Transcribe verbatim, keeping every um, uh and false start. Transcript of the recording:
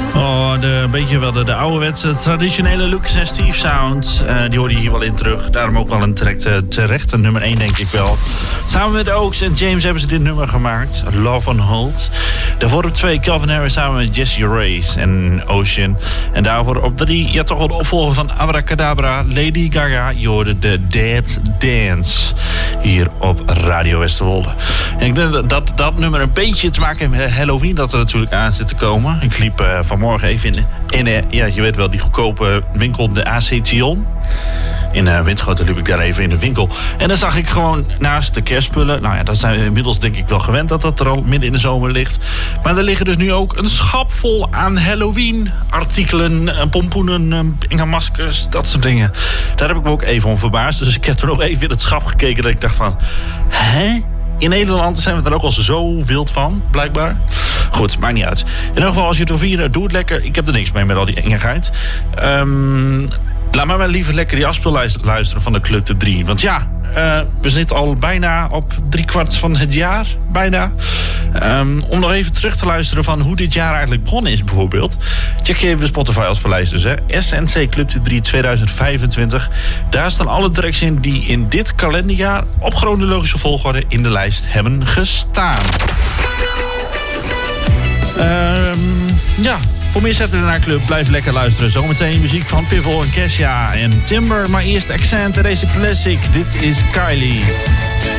Oh, de, een beetje wel de, de ouderwetse, traditionele Lucas en Steve sound. Uh, die hoorde je hier wel in terug. Daarom ook wel een terecht, uh, terecht een nummer één, denk ik wel. Samen met Oaks en James hebben ze dit nummer gemaakt. Love on Hold. Daarvoor op twee Calvin Harris samen met Jesse Race en Ocean. En daarvoor op drie, ja toch wel de opvolger van Abracadabra, Lady Gaga. Je hoorde de Dead Dance. Hier op Radio Westerwolde. En ik denk dat dat nummer een beetje te maken heeft met Halloween, dat er natuurlijk aan zit te komen. Ik liep uh, vanmorgen even in, in uh, ja, je weet wel, die goedkope winkel, de A C Tion. In uh, Winschoten liep ik daar even in de winkel. En dan zag ik gewoon naast de kerstspullen, nou ja, dat zijn we inmiddels denk ik wel gewend dat dat er al midden in de zomer ligt. Maar er liggen dus nu ook een schap vol aan Halloween artikelen, pompoenen, ingermaskers, dat soort dingen. Daar heb ik me ook even om verbaasd. Dus ik heb er nog even in het schap gekeken dat ik dacht van, hè? In Nederland zijn we er ook al zo wild van, blijkbaar. Goed, maakt niet uit. In ieder geval, als je het wil vieren, doe het lekker. Ik heb er niks mee met al die engigheid. Um, laat maar maar liever lekker die afspeel luisteren van de Club de drie. Want ja, uh, we zitten al bijna op driekwart van het jaar. Bijna. Um, om nog even terug te luisteren van hoe dit jaar eigenlijk begonnen is, bijvoorbeeld. Check je even de Spotify afspeellijst dus, hè. S N C Club de drie tweeduizend vijfentwintig. Daar staan alle tracks in die in dit kalenderjaar op chronologische volgorde in de lijst hebben gestaan. Um, ja, voor meer zetten we naar Club. Blijf lekker luisteren. Zometeen muziek van Pitbull en Kesha en Timber. Maar eerst Accent en deze classic. Dit is Kylie.